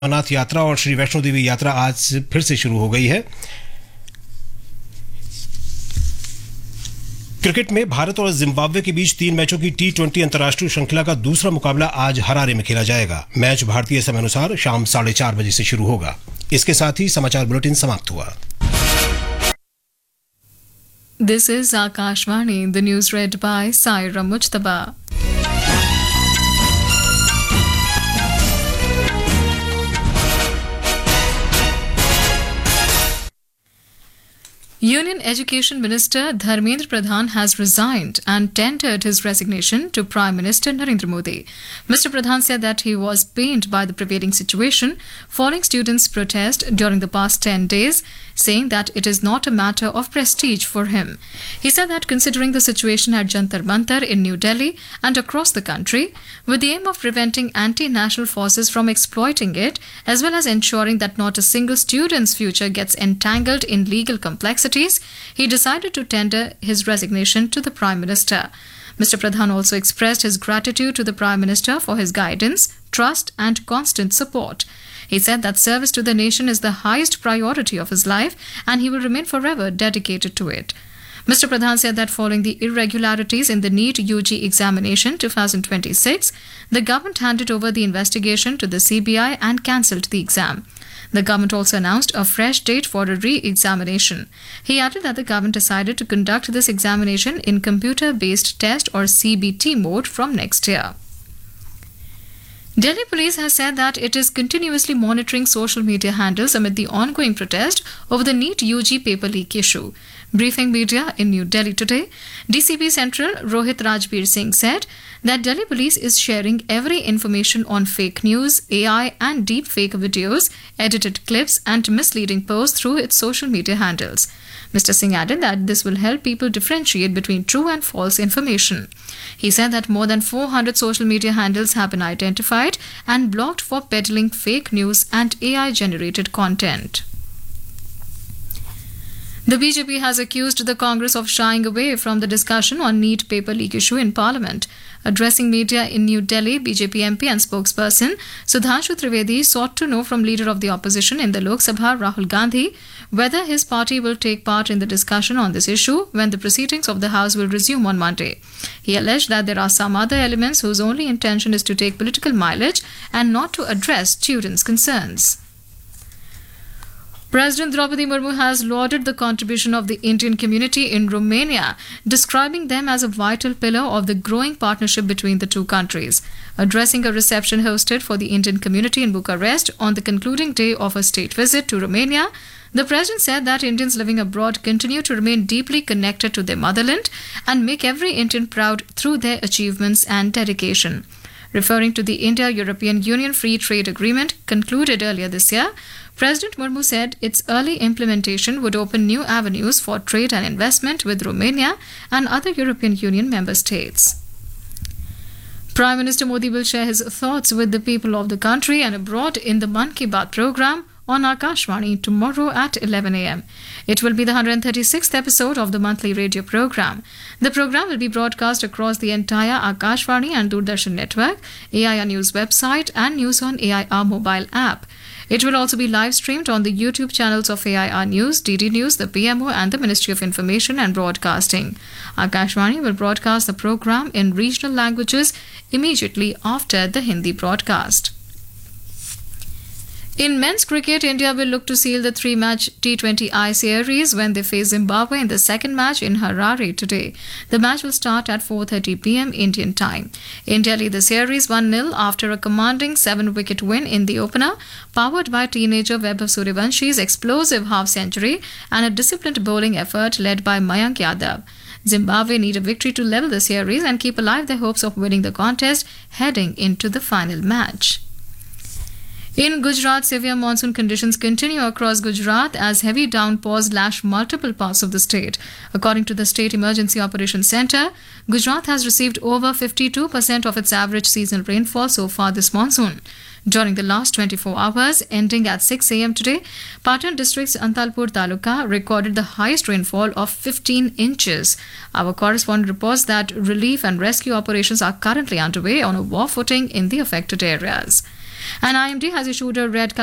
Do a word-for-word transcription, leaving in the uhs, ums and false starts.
अमरनाथ यात्रा और श्री वैष्णो देवी यात्रा आज से फिर से शुरू हो गई है। क्रिकेट में भारत और जिम्बाब्वे के बीच तीन मैचों की टी ट्वेंटी अंतर्राष्ट्रीय श्रृंखला का दूसरा मुकाबला आज हरारे में खेला जाएगा। मैच भारतीय समय अनुसार शाम साढ़े चार बजे से शुरू होगा। इसके साथ ही समाचार बुलेटिन समाप्त हुआ। This is Akashvani, the news read by Saira Mujtaba. Union Education Minister Dharmendra Pradhan has resigned and tendered his resignation to Prime Minister Narendra Modi. Mister Pradhan said that he was pained by the prevailing situation following students' protest during the past ten days, saying that it is not a matter of prestige for him. He said that considering the situation at Jantar Mantar in New Delhi and across the country, with the aim of preventing anti-national forces from exploiting it, as well as ensuring that not a single student's future gets entangled in legal complexities, he decided to tender his resignation to the Prime Minister. Mister Pradhan also expressed his gratitude to the Prime Minister for his guidance, trust and constant support. He said that service to the nation is the highest priority of his life and he will remain forever dedicated to it. Mister Pradhan said that following the irregularities in the NEET U G examination twenty twenty-six, the government handed over the investigation to the C B I and cancelled the exam. The government also announced a fresh date for a re-examination. He added that the government decided to conduct this examination in computer-based test or C B T mode from next year. Delhi Police has said that it is continuously monitoring social media handles amid the ongoing protest over the NEET U G paper leak issue. Briefing media in New Delhi today, D C P Central Rohit Rajbir Singh said that Delhi Police is sharing every information on fake news, A I and deep fake videos, edited clips and misleading posts through its social media handles. Mister Singh added that this will help people differentiate between true and false information. He said that more than four hundred social media handles have been identified and blocked for peddling fake news and A I-generated content. The B J P has accused the Congress of shying away from the discussion on NEET paper leak issue in Parliament. Addressing media in New Delhi, B J P M P and spokesperson Sudhanshu Trivedi sought to know from Leader of the Opposition in the Lok Sabha, Rahul Gandhi, whether his party will take part in the discussion on this issue when the proceedings of the House will resume on Monday. He alleged that there are some other elements whose only intention is to take political mileage and not to address students' concerns. President Draupadi Murmu has lauded the contribution of the Indian community in Romania, describing them as a vital pillar of the growing partnership between the two countries. Addressing a reception hosted for the Indian community in Bucharest on the concluding day of a state visit to Romania, the President said that Indians living abroad continue to remain deeply connected to their motherland and make every Indian proud through their achievements and dedication. Referring to the India-European Union Free Trade Agreement concluded earlier this year, President Murmu said its early implementation would open new avenues for trade and investment with Romania and other European Union member states. Prime Minister Modi will share his thoughts with the people of the country and abroad in the Mann Ki Baat program on Akashvani tomorrow at eleven a m. It will be the one hundred thirty-sixth episode of the monthly radio program. The program will be broadcast across the entire Akashvani and Doordarshan network, A I R News website and News on A I R mobile app. It will also be live streamed on the YouTube channels of A I R News, D D News, the P M O and the Ministry of Information and Broadcasting. Akashvani will broadcast the program in regional languages immediately after the Hindi broadcast. In men's cricket, India will look to seal the three-match T twenty I series when they face Zimbabwe in the second match in Harare today. The match will start at four thirty p m Indian time. India lead the series one nil after a commanding seven-wicket win in the opener, powered by teenager Vaibhav Suryawanshi's explosive half-century and a disciplined bowling effort led by Mayank Yadav. Zimbabwe need a victory to level the series and keep alive their hopes of winning the contest heading into the final match. In Gujarat, severe monsoon conditions continue across Gujarat as heavy downpours lash multiple parts of the state. According to the State Emergency Operations Centre, Gujarat has received over fifty-two percent of its average seasonal rainfall so far this monsoon. During the last twenty-four hours, ending at six a m today, Patan district's Antalpur Taluka recorded the highest rainfall of fifteen inches. Our correspondent reports that relief and rescue operations are currently underway on a war footing in the affected areas. And I M D has issued a red